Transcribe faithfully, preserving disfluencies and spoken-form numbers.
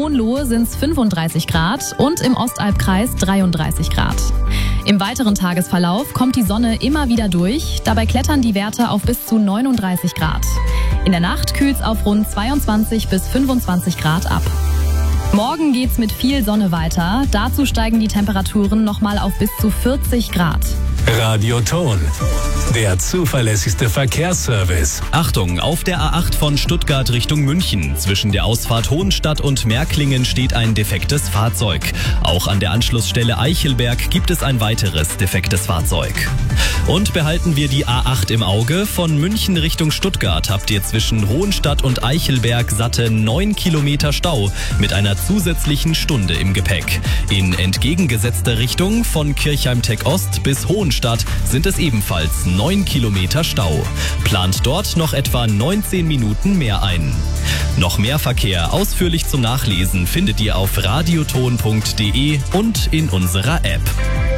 Hohenlohe sind es fünfunddreißig Grad und im Ostalbkreis dreiunddreißig Grad. Im weiteren Tagesverlauf kommt die Sonne immer wieder durch. Dabei klettern die Werte auf bis zu neununddreißig Grad. In der Nacht kühlt es auf rund zweiundzwanzig bis fünfundzwanzig Grad ab. Morgen geht's mit viel Sonne weiter. Dazu steigen die Temperaturen nochmal auf bis zu vierzig Grad. Radioton, der zuverlässigste Verkehrsservice. Achtung, auf der A acht von Stuttgart Richtung München. Zwischen der Ausfahrt Hohenstadt und Märklingen steht ein defektes Fahrzeug. Auch an der Anschlussstelle Eichelberg gibt es ein weiteres defektes Fahrzeug. Und behalten wir die A acht im Auge. Von München Richtung Stuttgart habt ihr zwischen Hohenstadt und Eichelberg satte neun Kilometer Stau mit einer zusätzlichen Stunde im Gepäck. In entgegengesetzter Richtung von Kirchheim-Tech Ost bis Hohenstadt sind es ebenfalls neun Kilometer Stau. Plant dort noch etwa neunzehn Minuten mehr ein. Noch mehr Verkehr ausführlich zum Nachlesen findet ihr auf radioton punkt de und in unserer App.